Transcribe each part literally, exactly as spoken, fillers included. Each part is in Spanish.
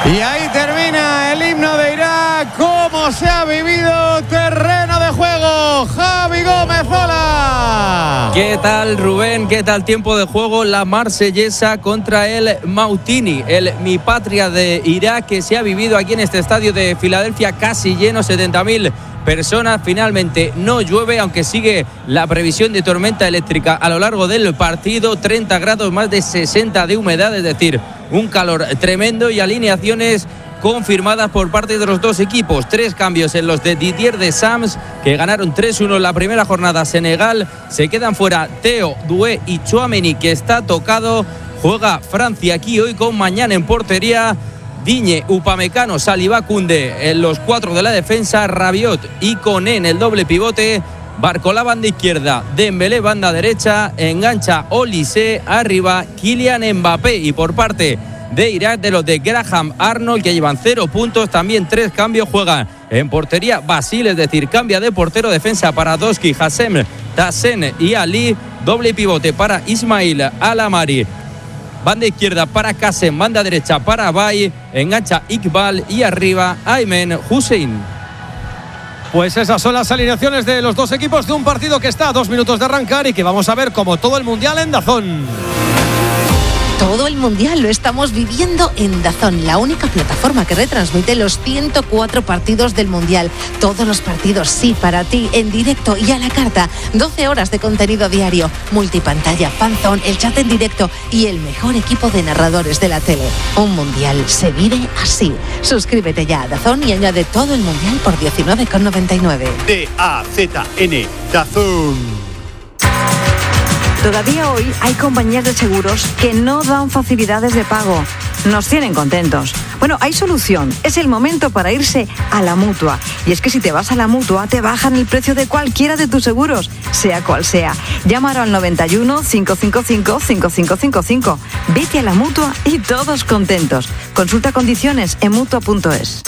Y ahí termina el himno de Irak. ¿Cómo se ha vivido terreno de juego? Javi Gómez, hola. ¿Qué tal, Rubén? ¿Qué tal tiempo de juego? La marsellesa contra el Mautini, el Mi Patria de Irak, que se ha vivido aquí en este estadio de Filadelfia, casi lleno, setenta mil personas. Finalmente no llueve, aunque sigue la previsión de tormenta eléctrica a lo largo del partido. Treinta grados, más de sesenta de humedad, es decir, un calor tremendo, y alineaciones confirmadas por parte de los dos equipos. Tres cambios en los de Didier Deschamps, que ganaron tres uno en la primera jornada a Senegal. Se quedan fuera Theo, Doué y Tchouaméni, que está tocado. Juega Francia aquí hoy con Mañana en portería. Digne, Upamecano, Saliba, Koundé en los cuatro de la defensa. Rabiot y Koné en el doble pivote. Barcola banda izquierda, Dembélé banda derecha, engancha Olise, arriba Kylian Mbappé. Y por parte de Irak, de los de Graham Arnold, que llevan cero puntos, también tres cambios. Juegan en portería Basil, es decir, cambia de portero. Defensa para Doski, Hassem, Tassen y Ali. Doble pivote para Ismail Alamari. Banda izquierda para Kassem, banda derecha para Bay, engancha Iqbal y arriba Aymen Hussein. Pues esas son las alineaciones de los dos equipos de un partido que está a dos minutos de arrancar y que vamos a ver como todo el Mundial en DAZN. Todo el Mundial lo estamos viviendo en DAZN, la única plataforma que retransmite los ciento cuatro partidos del Mundial. Todos los partidos, sí, para ti, en directo y a la carta. doce horas de contenido diario, multipantalla, fanzone, el chat en directo y el mejor equipo de narradores de la tele. Un Mundial se vive así. Suscríbete ya a DAZN y añade todo el Mundial por diecinueve con noventa y nueve. D A Z N, DAZN. Todavía hoy hay compañías de seguros que no dan facilidades de pago. Nos tienen contentos. Bueno, hay solución. Es el momento para irse a la Mutua. Y es que si te vas a la Mutua, te bajan el precio de cualquiera de tus seguros, sea cual sea. Llámalo al noventa y uno, cinco cinco cinco, cinco cinco cinco cinco. Vete a la Mutua y todos contentos. Consulta condiciones en mutua punto es.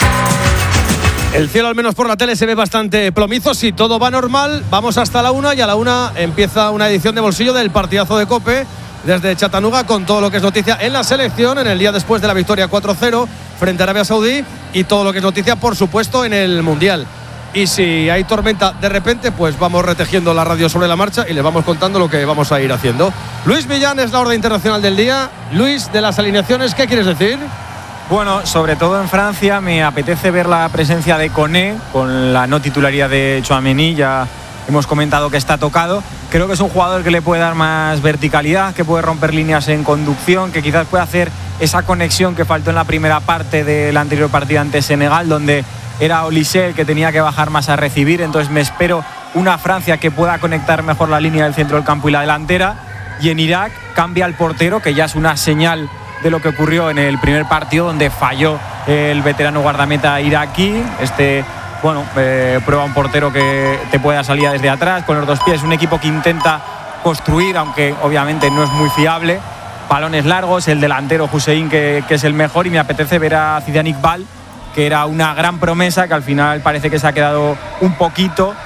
El cielo, al menos por la tele, se ve bastante plomizo. Si todo va normal, vamos hasta la una, y a la una empieza una edición de bolsillo del partidazo de COPE desde Chattanooga, con todo lo que es noticia en la selección en el día después de la victoria cuatro cero frente a Arabia Saudí, y todo lo que es noticia, por supuesto, en el Mundial. Y si hay tormenta de repente, pues vamos retejiendo la radio sobre la marcha y les vamos contando lo que vamos a ir haciendo. Luis Millán es la orden internacional del día. Luis, de las alineaciones, ¿qué quieres decir? Bueno, sobre todo en Francia me apetece ver la presencia de Koné con la no titularidad de Tchouaméni. Ya hemos comentado que está tocado. Creo que es un jugador que le puede dar más verticalidad, que puede romper líneas en conducción, que quizás pueda hacer esa conexión que faltó en la primera parte del anterior partido ante Senegal, donde era Olise el que tenía que bajar más a recibir. Entonces me espero una Francia que pueda conectar mejor la línea del centro del campo y la delantera. Y en Irak cambia el portero, que ya es una señal de lo que ocurrió en el primer partido, donde falló el veterano guardameta iraquí. Este, bueno, eh, prueba un portero que te pueda salir desde atrás con los dos pies. Un equipo que intenta construir, aunque obviamente no es muy fiable. Balones largos, el delantero Hussein, que, que es el mejor, y me apetece ver a Zidane Iqbal, que era una gran promesa, que al final parece que se ha quedado un poquito.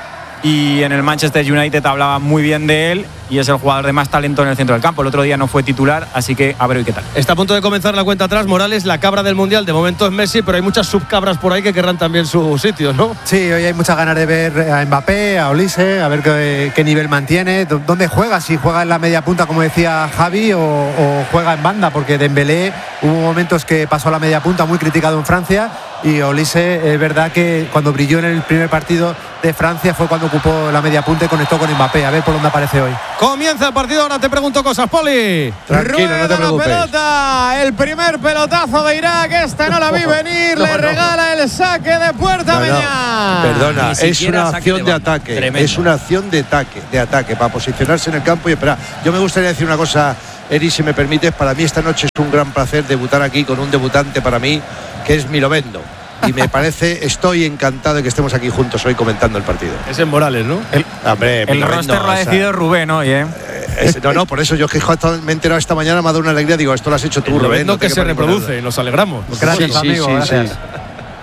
Y en el Manchester United hablaba muy bien de él, y es el jugador de más talento en el centro del campo. El otro día no fue titular, así que a ver hoy qué tal. Está a punto de comenzar la cuenta atrás. Morales, la cabra del Mundial, de momento es Messi, pero hay muchas subcabras por ahí que querrán también su sitio, ¿no? Sí, hoy hay muchas ganas de ver a Mbappé, a Olise, a ver qué, qué nivel mantiene, dónde juega, si juega en la media punta, como decía Javi, o, o juega en banda, porque Dembélé hubo momentos que pasó a la media punta, muy criticado en Francia, y Olise, es verdad que cuando brilló en el primer partido de Francia fue cuando ocupó la media punta y conectó con Mbappé. A ver por dónde aparece hoy. Comienza el partido, ahora te pregunto cosas, Poli. Tranquilo, Rueda no te preocupes. La pelota, el primer pelotazo de Irak, esta no la vi venir, no, le no. regala el saque de puerta. no, Meñán. no. Perdona, es una acción de, de ataque, Tremendo. es una acción de ataque, de ataque, para posicionarse en el campo y esperar. Yo me gustaría decir una cosa, Eri, si me permites. Para mí esta noche es un gran placer debutar aquí con un debutante para mí, que es Milovendo. Y me parece, estoy encantado de que estemos aquí juntos hoy comentando el partido. Es en Morales, ¿no? El, Hombre, el roster lo ha decidido Rubén hoy, ¿eh? Es, no, no, por eso yo que me he enterado esta mañana, me ha dado una alegría. Digo, esto lo has hecho tú, el Rubén. No, no que que se reproduce y nos alegramos. Gracias, sí, amigo, sí, gracias. Sí.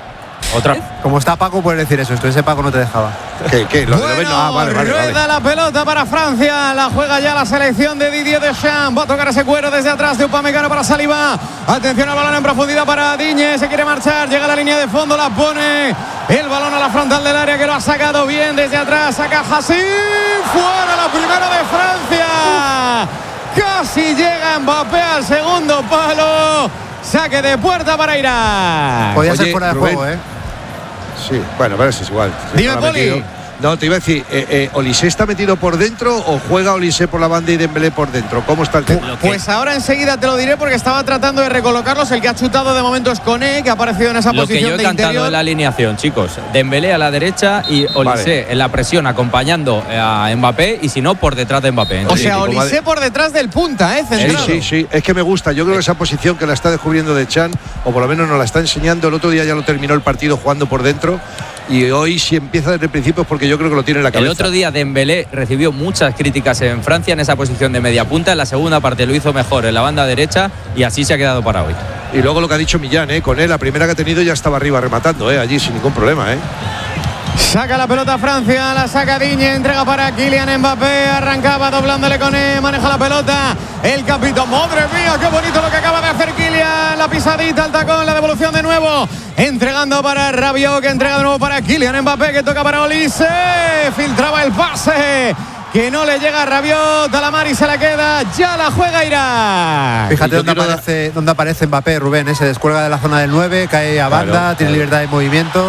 Otra. Como está Paco, puedes decir eso. Esto ese Paco no te dejaba. ¿Qué? ¿Qué? Lo de Bueno, Loveno. Ah, vale, vale, rueda vale. la pelota para Francia. La juega ya la selección de Didier Deschamps. Va a tocar ese cuero desde atrás de Upamecano para Saliba. Atención al balón en profundidad para Digne. Se quiere marchar. Llega a la línea de fondo. La pone el balón a la frontal del área, que lo ha sacado bien desde atrás. Saca Hassim. Fuera la primera de Francia. Casi llega Mbappé al segundo palo. Saque de puerta para Irak. Podía Oye, ser fuera de Rubén. juego, ¿eh? Sí, bueno, pero eso es igual. Dime, No, Poli. no, te iba a decir, eh, eh, ¿Olise está metido por dentro o juega Olise por la banda y Dembélé por dentro? ¿Cómo está el tema? Pues ahora enseguida te lo diré, porque estaba tratando de recolocarlos. El que ha chutado de momento es Koné, que ha aparecido en esa Lo que posición yo he de cantado interior. en la alineación, chicos. Dembélé a la derecha y Olise Vale. en la presión acompañando a Mbappé, y si no, por detrás de Mbappé. O sea, como Olise de- por detrás del punta, ¿eh? Sí, Centrado. sí, sí, es que me gusta. Yo creo que esa posición que la está descubriendo de Chan, o por lo menos nos la está enseñando. El otro día ya lo terminó el partido jugando por dentro, y hoy si empieza desde el principio es porque yo creo que lo tiene en la cabeza. El otro día Dembélé recibió muchas críticas en Francia en esa posición de media punta. En la segunda parte lo hizo mejor en la banda derecha y así se ha quedado para hoy. Y luego lo que ha dicho Millán, ¿eh? Con él, la primera que ha tenido ya estaba arriba rematando, ¿eh? Allí sin ningún problema, ¿eh? Saca la pelota Francia, la saca Digne, entrega para Kylian Mbappé, arrancaba doblándole con él, maneja la pelota, el capitán, madre mía, qué bonito lo que acaba de hacer Kylian, la pisadita, el tacón, la devolución de nuevo, entregando para Rabiot, que entrega de nuevo para Kylian Mbappé, que toca para Olise, filtraba el pase, que no le llega a Rabiot, a la mar y se la queda, ya la juega Irak. Fíjate yo dónde quiero aparece, dónde aparece Mbappé, Rubén. ¿eh? Se descuelga de la zona del nueve, cae a Claro, banda, tiene claro. libertad de movimiento.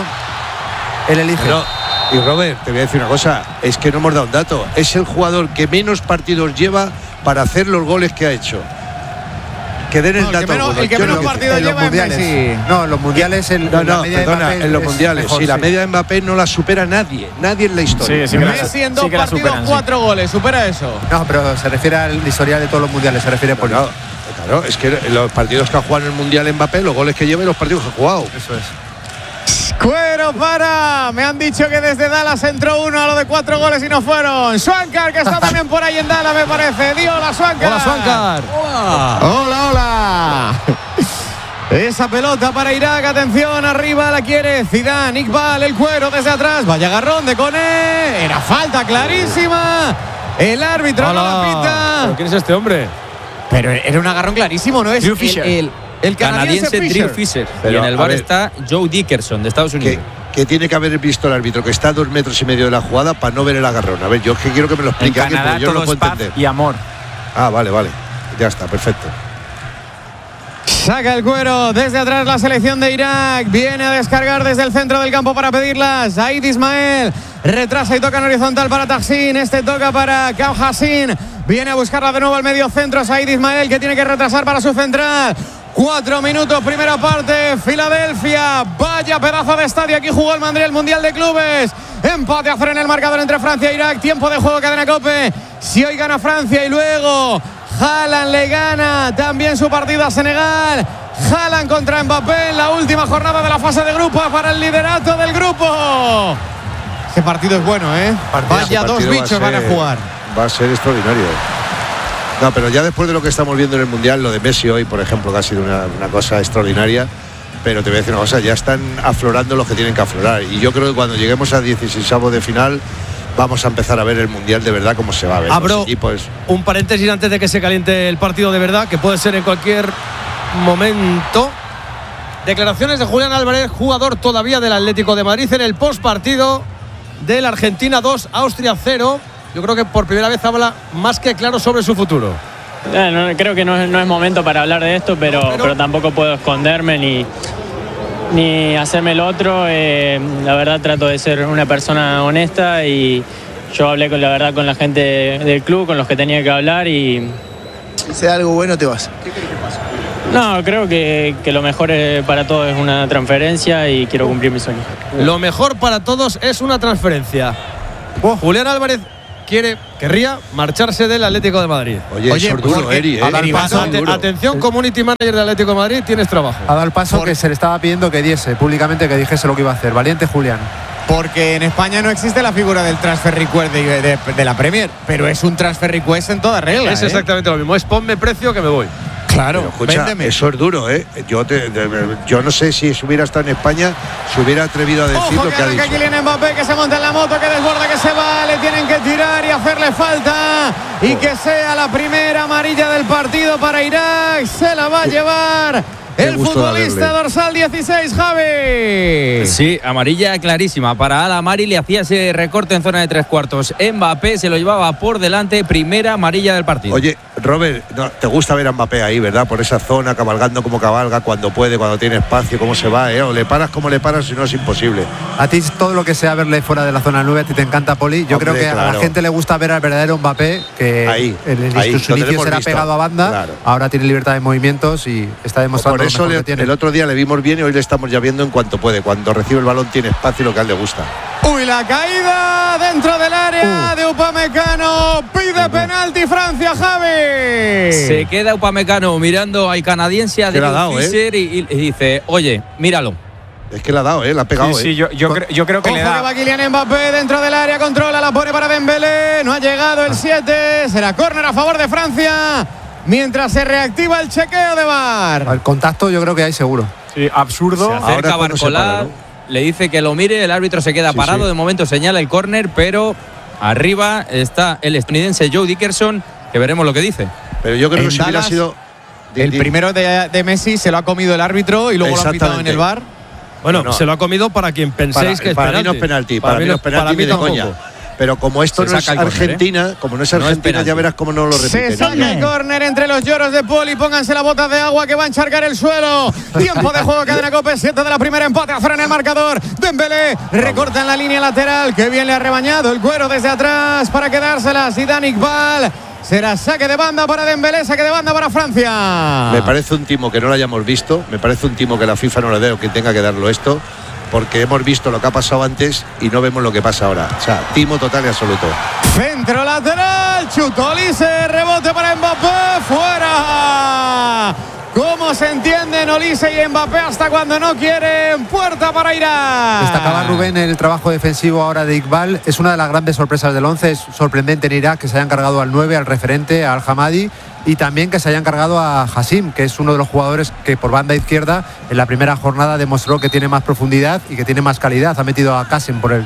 Él elige. Pero, y Robert, te voy a decir una cosa, es que no hemos dado un dato. Es el jugador que menos partidos lleva para hacer los goles que ha hecho. Que den el No, el que dato. menos- alguno. el que Yo menos no- partidos en los lleva es mundiales. Messi. No, en los mundiales el, No, la no, media de perdona, Mbappé en los es mundiales. mejor, sí, la sí. media de Mbappé no la supera nadie. Nadie en la historia. Sí, sí que la- Messi en sí dos que la partidos, superan, sí. cuatro goles, supera eso. No, pero se refiere al historial de todos los mundiales, se refiere por Claro, claro, es que en los partidos que ha jugado en el Mundial Mbappé, los goles que lleva y los partidos que ha jugado. Eso es. Cuero para. Me han dicho que desde Dallas entró uno a lo de cuatro goles y no fueron. Swankar, que está también por ahí en Dallas, me parece. Dio hola, Swankar. Hola, Swankar. Hola, hola. Esa pelota para Irak, atención, arriba la quiere Zidane, Iqbal, el cuero desde atrás, vaya agarrón de Koné, era falta clarísima, el árbitro no la Hola. pita. ¿Pero ¿Quién es este hombre? Pero era un agarrón clarísimo, ¿no es? Drew El- Fisher. El, el canadiense Canadiense Fisher. Drew Fisher. Pero, y en el a bar ver. está Joe Dickerson, de Estados Que, Unidos. que tiene que haber visto el árbitro que está a dos metros y medio de la jugada para no ver el agarrón. A ver, yo es que quiero que me lo En explique alguien, Canadá porque yo no todo lo es puedo paz entender. y amor. Ah, vale, vale. Ya está, perfecto. Saca el cuero desde atrás la selección de Irak. Viene a descargar desde el centro del campo para pedirlas. Zaid Ismael retrasa y toca en horizontal para Tahsin. Este toca para Kao Hassin. Viene a buscarla de nuevo al medio centro. Zaid Ismael, que tiene que retrasar para su central. Cuatro minutos, primera parte. Filadelfia. Vaya pedazo de estadio. Aquí jugó el Madrid el Mundial de Clubes. Empate a cero en el marcador entre Francia e Irak. Tiempo de juego, cadena COPE. Si hoy gana Francia y luego Haaland le gana también su partido a Senegal. Haaland contra Mbappé en la última jornada de la fase de grupos para el liderato del grupo. Ese partido es bueno, ¿eh? Partidazo. Vaya Ese dos partido va a bichos van a ser- jugar. Va a ser extraordinario. No, pero ya después de lo que estamos viendo en el Mundial, lo de Messi hoy, por ejemplo, que ha sido una, una cosa extraordinaria. Pero te voy a decir una cosa, ya están aflorando los que tienen que aflorar. Y yo creo que cuando lleguemos a dieciseisavos de final, vamos a empezar a ver el Mundial de verdad cómo se va a ver. Abro Los equipos. un paréntesis antes de que se caliente el partido de verdad, que puede ser en cualquier momento. Declaraciones de Julián Álvarez, jugador todavía del Atlético de Madrid, en el postpartido del Argentina dos, Austria cero. Yo creo que por primera vez habla más que claro sobre su futuro. Eh, no, creo que no es, no es momento para hablar de esto, pero, Pero- pero tampoco puedo esconderme ni, ni hacerme el otro. Eh, la verdad trato de ser una persona honesta y yo hablé con la verdad con la gente del club, con los que tenía que hablar y Si sea algo bueno, te vas. no, creo que, que lo mejor eh, para todos es una transferencia y quiero cumplir mi sueño. Lo mejor para todos es una transferencia. Julián Álvarez quiere, querría marcharse del Atlético de Madrid. Oye, eso es duro, porque- Eri, ¿eh? a dar Eri, paso, ate- duro. atención, community manager del Atlético de Madrid, tienes trabajo. Ha dado el paso Por- que se le estaba pidiendo que diese públicamente, que dijese lo que iba a hacer. Valiente Julián. Porque en España no existe la figura del transfer request de, de- de la Premier, pero es un transfer request en toda regla. Es ¿eh? exactamente lo mismo. Es ponme precio que me voy. Claro, pero escucha, véndeme. eso es duro, ¿eh? Yo, te, de, yo no sé si hubiera estado en España, se hubiera atrevido a decir Ojo lo que que ha arranca dicho. Kylian Mbappé, que se monta en la moto, que desborda, que se va, le tienen que tirar y hacerle falta. Y que sea la primera amarilla del partido para Irak. Se la va a llevar el futbolista dorsal dieciséis, Javi. Sí, amarilla clarísima. Para Al-Amari le hacía ese recorte en zona de tres cuartos. Mbappé se lo llevaba por delante, primera amarilla del partido. Oye, Robert, no, te gusta ver a Mbappé ahí, ¿verdad? Por esa zona, cabalgando como cabalga, cuando puede, cuando tiene espacio, cómo se va, ¿eh? O le paras como le paras, si no es imposible. A ti todo lo que sea verle fuera de la zona nueve, a ti te encanta, Poli. Yo Hombre, creo que claro. a la gente le gusta ver al verdadero Mbappé, que Ahí, en ahí, sus lo inicios tenemos era visto. pegado a banda, Claro. ahora tiene libertad de movimientos y está demostrando Por lo eso mejor le- que tiene. el otro día le vimos bien y hoy le estamos ya viendo en cuanto puede. Cuando recibe el balón tiene espacio y lo que a él le gusta. Uy, la caída dentro del área de Upamecano. Pide penalti Francia, Javi. Se queda Upamecano mirando al canadiense, a Se la ha Daniel dado, ¿eh? Fisher, y, y dice, oye, míralo. Es que le ha dado, ¿eh? Le ha pegado, Sí, ¿eh? sí, yo, yo, cre- yo creo que Ojo le que da. va Kylian Mbappé dentro del área, controla, la pone para Dembélé. No ha llegado el siete. Será córner a favor de Francia. Mientras se reactiva el chequeo de V A R. El contacto yo creo que hay seguro. Sí, absurdo. Se Ahora acerca es cuando se Barcolá, para, ¿no? le dice que lo mire, el árbitro se queda Sí, parado, sí. de momento señala el córner, pero arriba está el estadounidense Joe Dickerson, que veremos lo que dice. Pero yo creo En que si hubiera Dallas, sido. Di- El di- primero de, de Messi se lo ha comido el árbitro y luego lo han pitado en el V A R. Bueno, No. se lo ha comido para quien penséis para, que es para penalti. mí no es penalti, para, mí no es penalti para mí ni de tampoco. coña. Pero como esto Se no es saca el córner, Argentina, como no es No es Argentina, penalti. ya verás cómo no lo repiten. Se saca el córner entre los lloros de Poli. Pónganse la bota de agua que va a encharcar el suelo. Tiempo de juego, cadena Cope. siete de la primera, empate a cero en el marcador. Dembélé recorta en la línea lateral. Que bien le ha rebañado el cuero desde atrás para quedársela. Zidane Iqbal. Será saque de banda para Dembélé, saque de banda para Francia. Me parece un timo que no lo hayamos visto. Me parece un timo que la FIFA no le dé o que tenga que darlo esto. Porque hemos visto lo que ha pasado antes y no vemos lo que pasa ahora. O sea, timo total y absoluto. Centro lateral, Chutolise, rebote para Mbappé, fuera. ¿Cómo se entienden Olise y Mbappé hasta cuando no quieren? Puerta para Irak. Destacaba Rubén el trabajo defensivo ahora de Iqbal. Es una de las grandes sorpresas del once. Es sorprendente en Irak que se hayan cargado al nueve, al referente, al Hamadi, y también que se hayan cargado a Hassim, que es uno de los jugadores que por banda izquierda en la primera jornada demostró que tiene más profundidad y que tiene más calidad. Ha metido a Kasim por el